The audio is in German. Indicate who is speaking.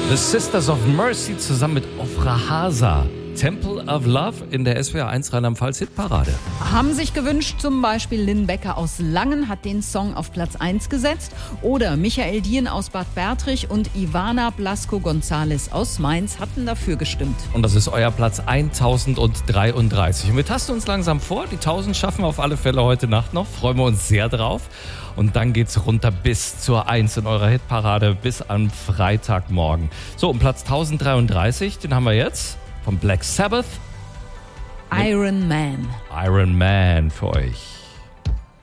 Speaker 1: The Sisters of Mercy zusammen mit Ofra Hasa. Temple of Love in der SWR 1 Rheinland-Pfalz Hitparade.
Speaker 2: Haben sich gewünscht, zum Beispiel Lynn Becker aus Langen hat den Song auf Platz 1 gesetzt oder Michael Dien aus Bad Bertrich und Ivana Blasco-González aus Mainz hatten dafür gestimmt.
Speaker 1: Und das ist euer Platz 1033. Und wir tasten uns langsam vor. Die 1000 schaffen wir auf alle Fälle heute Nacht noch. Freuen wir uns sehr drauf. Und dann geht's runter bis zur 1 in eurer Hitparade bis am Freitagmorgen. So, um Platz 1033, den haben wir jetzt von Black Sabbath.
Speaker 2: Iron Man.
Speaker 1: Iron Man für euch.